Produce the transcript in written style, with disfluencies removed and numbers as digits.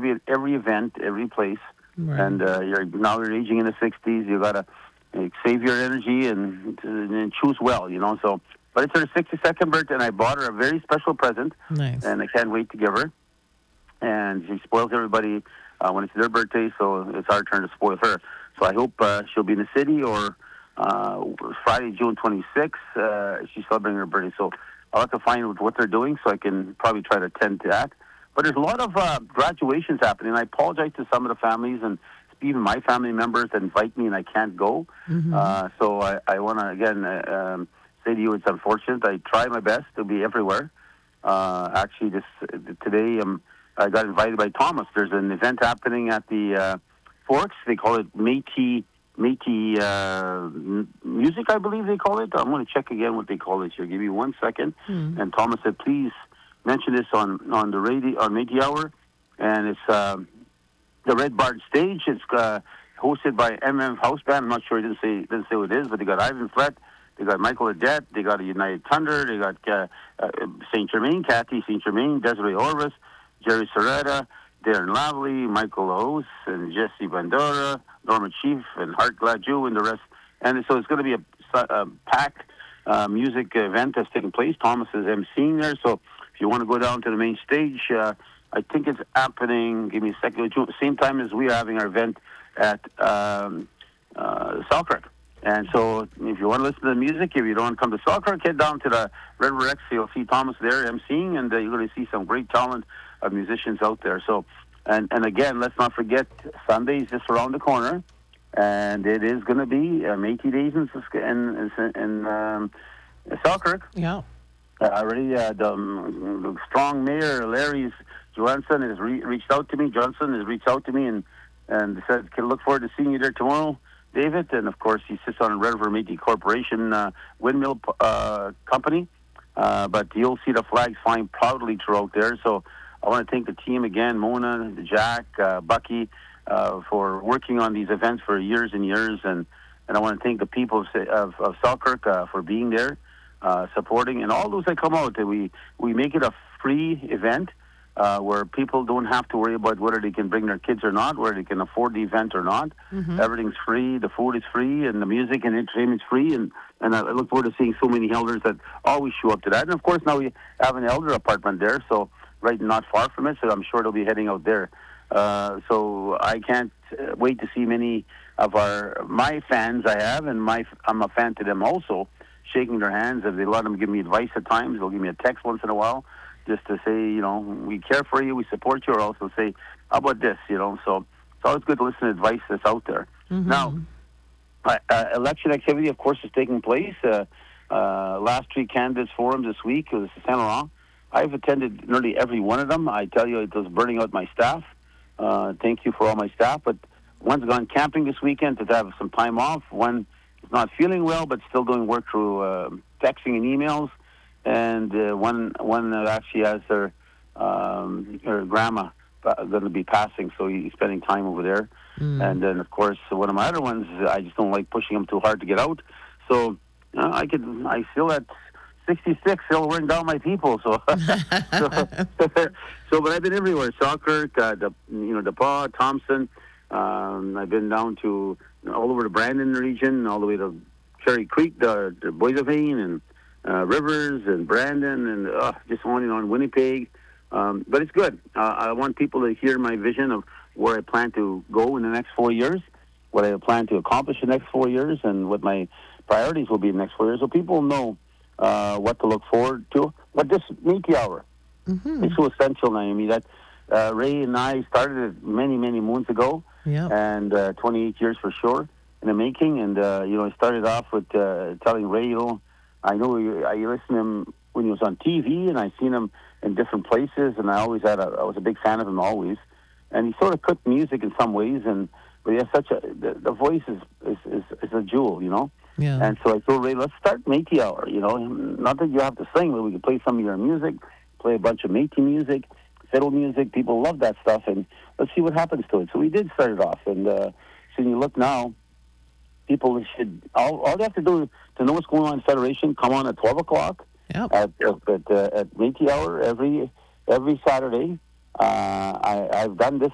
be at every event, every place. Right. And you're aging in the 60s. You got to save your energy and choose well, So, but it's her 62nd birthday, and I bought her a very special present, Nice. and I can't wait to give her. And she spoils everybody when it's their birthday, so it's our turn to spoil her. So I hope she'll be in the city, or Friday, June 26th, she's celebrating her birthday. So I'll have to find out what they're doing so I can probably try to attend to that. But there's a lot of graduations happening. I apologize to some of the families and even my family members that invite me and I can't go. So I want to, again, say to you it's unfortunate. I try my best to be everywhere. Actually, today I got invited by Thomas. There's an event happening at the Forks. They call it Métis music, I believe they call it. I'm going to check again what they call it here. Give me 1 second. And Thomas said, please mention this on the radio, on Métis Hour. And it's the Red Bard Stage. It's hosted by MM House Band. I'm not sure he didn't say what it is, but they got Ivan Flett, they got Michael Adet, they got a United Thunder, they got Saint Germain, Kathy Saint Germain, Desiree Orvis, Jerry Soretta, Darren Lavely, Michael Laos, and Jesse Bandura, Norman Chief, and Hart Gladue, and the rest. And so it's going to be a packed music event that's taking place. Thomas is emceeing there, so if you want to go down to the main stage, I think it's happening, give me a second, same time as we are having our event at Selkirk. And so if you want to listen to the music, if you don't want to come to Selkirk, head down to the Red River X. You'll see Thomas there emceeing, and you're going to see some great talent of musicians out there. So, and again, let's not forget, Sunday is just around the corner, and it is going to be Métis Days in Selkirk. Yeah. Already, the strong mayor, Larry Johansson, has reached out to me. And said, "Can look forward to seeing you there tomorrow, David." And of course, he sits on Red River Métis Corporation windmill company. But you'll see the flags flying proudly throughout there. So I want to thank the team again, Mona, Jack, Bucky, for working on these events for years and years. And I want to thank the people of Selkirk for being there, supporting, and all those that come out. We make it a free event where people don't have to worry about whether they can bring their kids or not, whether they can afford the event or not. Everything's free. The food is free, and the music and entertainment is free. And I look forward to seeing so many elders that always show up to that. And of course, now we have an elder apartment there, so not far from it. So I'm sure they'll be heading out there. So I can't wait to see many of my fans I have, and I'm a fan to them also, shaking their hands. If they let them give me advice at times, they'll give me a text once in a while, just to say, we care for you, we support you, or also say, how about this, So it's always good to listen to advice that's out there. Now, election activity, of course, is taking place. Last 3 candidates forum this week was Saint Laurent. I've attended nearly every one of them. I tell you, it was burning out my staff. Thank you for all my staff. But one's gone camping this weekend to have some time off. One is not feeling well, but still doing work through texting and emails. And one actually has her grandma going to be passing, so he's spending time over there. And then, of course, one of my other ones, I just don't like pushing him too hard to get out. So I feel at 66 still wearing down my people. So, but I've been everywhere: Selkirk, DePaul, Thompson. I've been down to all over the Brandon region, all the way to Cherry Creek, the Boissevain, and Rivers and Brandon, and just on Winnipeg. But it's good. I want people to hear my vision of where I plan to go in the next 4 years, what I plan to accomplish in the next 4 years, and what my priorities will be in the next 4 years, so people know what to look forward to. But this Métis Hour is so essential, Naomi, that Ray and I started it many, many moons ago, and 28 years for sure in the making. And, I started off with telling Ray, I know I listened to him when he was on TV, and I seen him in different places, and I was a big fan of him always. And he sort of cooked music in some ways, but he has the voice is a jewel, Yeah. And so I told Ray, let's start Métis Hour, Not that you have to sing, but we can play some of your music, play a bunch of Métis music, fiddle music. People love that stuff, and let's see what happens to it. So we did start it off, and so when you look now, people should, all they have to do to know what's going on in Federation, come on at 12 o'clock at Métis Hour every Saturday. I've done this